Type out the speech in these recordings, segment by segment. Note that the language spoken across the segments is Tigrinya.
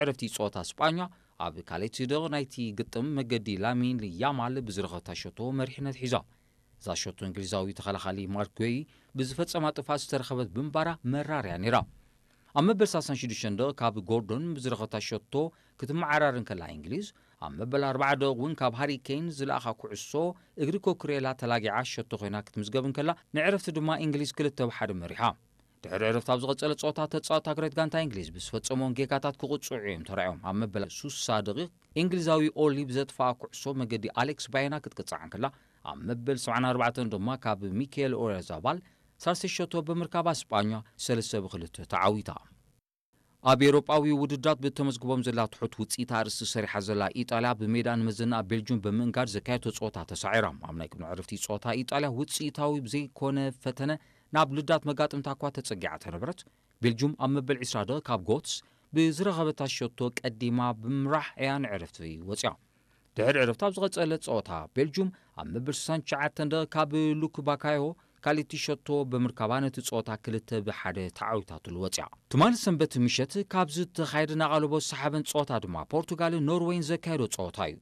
عرفتي صوت اسبانيا اب كاليتي دغ نايتي قطم مقدي لامين ليامال بزرغتا شوتو مرحنه حزاب ዛ ሾቶ እንግሊዛዊ ተኸላኻሊ ማርክ ጉይ ብዝፈጸማ ጥፋት ዝተረኸበት ብምባራ መራርያ ነይራ ኣብ መበል 66 ካብ ጎርዶን ብዝረኸታ ሾቶ ክትመዓራርን ከላ እንግሊዝ ኣብ መበል 40 እውን ካብ ሃሪ ኬን ዝለኣኻ ኩዕሶ እግሪ ኮኩሬላ ተላጊዓ ሾቶ ኮይና ክትምዝገብን ከላ ንዕረፍቲ ድማ እንግሊዝ 2-1 መሪሓ ድሕሪ ዕረፍቲ ኣብ ዝቐፀለ ጸወታ ተጻወታ ግሬት ጋንታ እንግሊዝ ብዝፈጸሞም ጌጋታት ክቕፅዑ እዮም ተራእዮም ኣብ መበል 60 ደቂቕ እንግሊዛዊ ኦሊ ብዘጥፋኣ ኩዕሶ መገዲ ኣሌክስ ባይና ክትቅፅዓን ከላ ኣብ መበል 74 ድማ ካብ ሚካኤል ኦያርዛባል ሳርሴሾቶ ብምርካብ እስጳኛ 3-2 ተዓዊታ ኣብ ኤውሮጳዊ ውድድራት ብተመዝግቦም ዘላ ትሑት ውጽኢት ኣርእስቲ ሰሪሓ ዘላ ኢጣልያ ብሜዳን መዘና ቤልጅየም ብምንጋድ ዘካየቶ ጸወታ ተሳዒራ ኣብ ናይ ቅድሚ ዕረፍቲ ጸወታ ኢጣልያ ውጽኢታዊ ብዘይኮነ ፈተነ ናብ ልዳት መጋጥምታ እኳ ተጸጊዓ ተነበረት ቤልጅየም ኣብ መበል 20 ደቂቕ ካብ ጎትስ ብዝረኸበታ ሾቶ ቀዲማ ብምራሕ እያ ንዕረፍቲ ወፂኣ ድሕሪ ዕረፍቲ ኣብ ዝቐፀለ ጸወታ ቤልጅየም ኣብ መበል 69 ደቂቕ ካብ ሉክ ባካዮ ካልእቲ ሾቶ ብምርካባ ነቲ ጸወታ 2-1 ተዓዊታ ትልወፂኣ ትማል ሰንበት ምሸት ካብዚ ተኻይደ ናቓለቦ ሰሓበን ጸወታ ድማ ፖርቱጋልን ኖርዌይን ዘካየዶ ጸወታ እዩ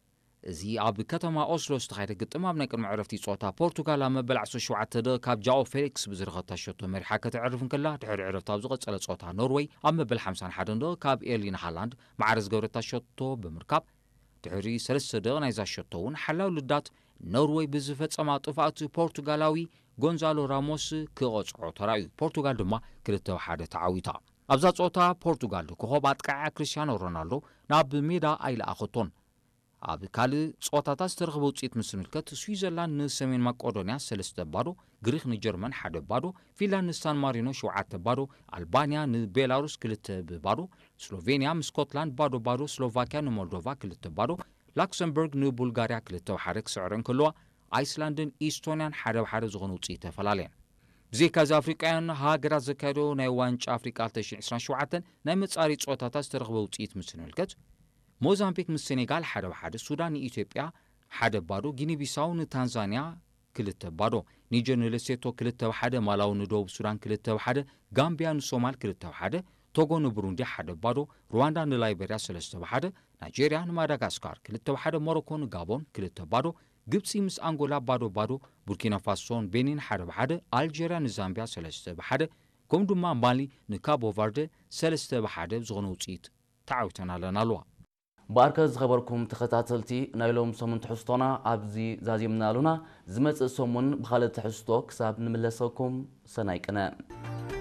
እዚ ኣብ ከተማ ኦስሎ ዝተኻይደ ግጥም ኣብ ናይ ቅድሚ ዕረፍቲ ጸወታ ፖርቱጋል ኣብ መበል 17 ደቂቕ ካብ ጃኦ ፌሊክስ ብዝረኸታ ሾቶ መሪሓ ከተዕርፍን ከላ ድሕሪ ዕረፍቲ ኣብ ዝቐፀለ ጸወታ ኖርዌይ ኣብ መበል 51 ደቂቕ ካብ ኤርሊን ሃላንድ ማዕረ ዝገበረታ ሾቶ ብምርካብ ድሕሪ 3 ደቂቕ ናይዛ ሾቶ እውን ሓላው ልዳት ኖርዌይ ብዝፈጸማ ጥፋኣት ፖርቱጋላዊ ጎንዛሎ ራሞስ ክቐፅዖ ተራእዩ ፖርቱጋል ድማ 2-1 ተዓዊታ ኣብዛ ጸወታ ፖርቱጋል ኮኸብ ኣጥቃዓ ክርስቲያኖ ሮናልዶ ናብ ሜዳ ኣይለኣኸቶን ኣብ ካልእ ጸወታታት ዝተረኸበ ውጽኢት ምስ ንምልከት ስዊዘርላንድ ንሰሜን ማቄዶንያ 3-0 ግሪክ ንጀርመን 1-0 ፊንላንድ ንሳን ማሪኖ 7-0 ኣልባንያ ንቤላሩስ 2-0 ስሎቬንያ ምስኮትላንድ 0-0 ስሎቫኪያ ንሞልዶቫ 2-0 ላክሰምበርግ ንቡልጋርያ 2-1 ክስዕረን ከለዋ ኣይስላንድን ኢስቶንያን 1-1 ዝኾኑ ውጽኢት ተፈላለየን ብዘይካዚ ኣፍሪቃውያን ሃገራት ዘካየዶ ናይ ዋንጫ ኣፍሪቃ 2027 ናይ መጻሪ ጸወታታት ዝተረኸበ ውጽኢት ምስ ንምልከት ሞዛምቢክ ምስ ሴኔጋል 1-1 ሱዳን ንኢትዮጵያ 1-0 ጊኒ ቢሳው ንታንዛንያ 2-0 ኒጀር ንሌሴቶ 2-1 ማላዊ ንደቡብ ሱዳን 2-1 ጋምቢያ ንሶማል 2-1 ቶጎ ንቡሩንዲ 1-0 ሩዋንዳ ንላይቤሪያ 3-1 ናይጄሪያ ንማዳጋስካር 2-1 ሞሮኮ ንጋቦን 2-0 ግብፂ ምስ አንጎላ 0-0 ቡርኪና ፋሶን ቤኒን 1-1 ኣልጄሪያ ንዛምቢያ 3-1 ከምኡ ድማ ማሊ ንካቦ ቨርደ 3-1 ዝኾነ ውጽኢት ተዓዊተን ኣለና ኣለዋ باركز خبركم تخطاتلتي نايلوم سمن تحستونا ابزي زازيمنا لونا زمص سمون بخالت تحستو كساب نملسكم سنايقنا